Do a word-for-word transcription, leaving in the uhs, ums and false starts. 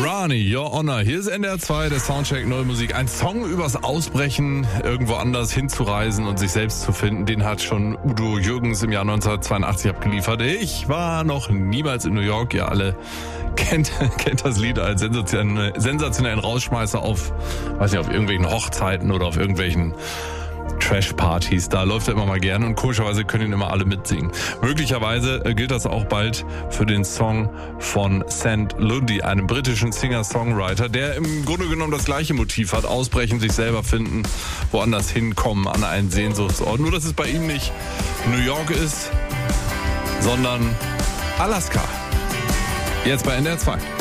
Rani, Your Honor. Hier ist N D R zwei, der Soundcheck Neue Musik. Ein Song übers Ausbrechen, irgendwo anders hinzureisen und sich selbst zu finden, den hat schon Udo Jürgens im Jahr neunzehnhundertzweiundachtzig abgeliefert. Ich war noch niemals in New York. Ihr alle kennt, kennt das Lied als sensationellen, sensationellen Rausschmeißer auf, weiß nicht, auf irgendwelchen Hochzeiten oder auf irgendwelchen Trash-Partys, da läuft er immer mal gerne und komischerweise können ihn immer alle mitsingen. Möglicherweise gilt das auch bald für den Song von St. Lundy, einem britischen Singer-Songwriter, der im Grunde genommen das gleiche Motiv hat: Ausbrechen, sich selber finden, woanders hinkommen, an einen Sehnsuchtsort. Nur, dass es bei ihm nicht New York ist, sondern Alaska. Jetzt bei N D R zwei.